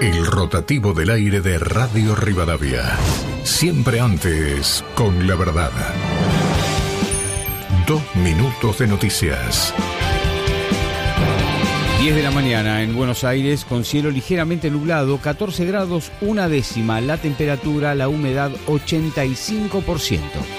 El rotativo del aire de Radio Rivadavia. Siempre antes, con la verdad. 2 minutos de noticias. 10 de la mañana en Buenos Aires, con cielo ligeramente nublado, 14 grados, 1 décima, la temperatura, la humedad 85%.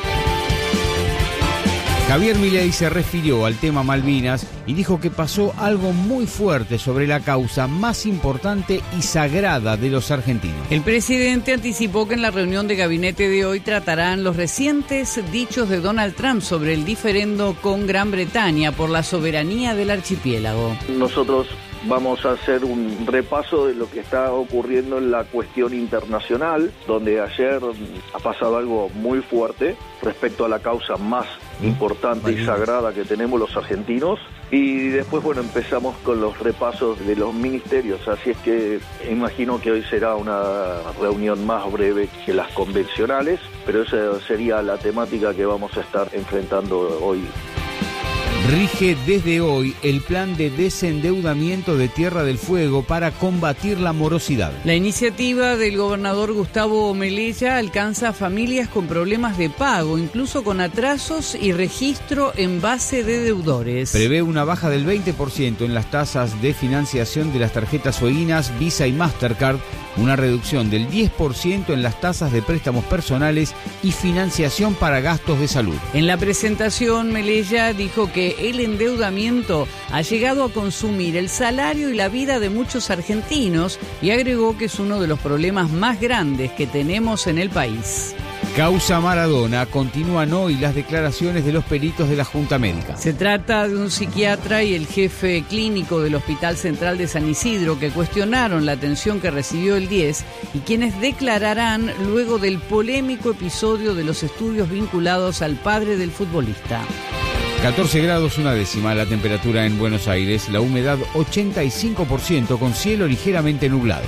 Javier Milei se refirió al tema Malvinas y dijo que pasó algo muy fuerte sobre la causa más importante y sagrada de los argentinos. El presidente anticipó que en la reunión de gabinete de hoy tratarán los recientes dichos de Donald Trump sobre el diferendo con Gran Bretaña por la soberanía del archipiélago. Nosotros vamos a hacer un repaso de lo que está ocurriendo en la cuestión internacional, donde ayer ha pasado algo muy fuerte respecto a la causa más importante y sagrada que tenemos los argentinos. Y después, empezamos con los repasos de los ministerios, así es que imagino que hoy será una reunión más breve que las convencionales, pero esa sería la temática que vamos a estar enfrentando hoy. Rige desde hoy el plan de desendeudamiento de Tierra del Fuego para combatir la morosidad. La iniciativa del gobernador Gustavo Melella alcanza a familias con problemas de pago, incluso con atrasos y registro en base de deudores. Prevé una baja del 20% en las tasas de financiación de las tarjetas fueguinas Visa y Mastercard, una reducción del 10% en las tasas de préstamos personales y financiación para gastos de salud. En la presentación, Melella dijo que el endeudamiento ha llegado a consumir el salario y la vida de muchos argentinos y agregó que es uno de los problemas más grandes que tenemos en el país. Causa Maradona. Continúan hoy las declaraciones de los peritos de la Junta Médica. Se trata de un psiquiatra y el jefe clínico del Hospital Central de San Isidro que cuestionaron la atención que recibió el 10 y quienes declararán luego del polémico episodio de los estudios vinculados al padre del futbolista. 14 grados, 1 décima, la temperatura en Buenos Aires, la humedad 85% con cielo ligeramente nublado.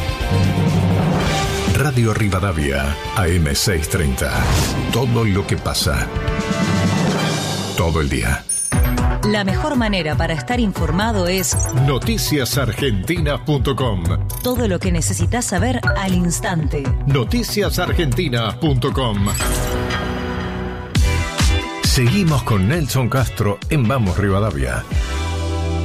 Radio Rivadavia, AM630. Todo lo que pasa. Todo el día. La mejor manera para estar informado es noticiasargentinas.com. Todo lo que necesitas saber al instante. Noticiasargentinas.com. Seguimos con Nelson Castro en Vamos Rivadavia.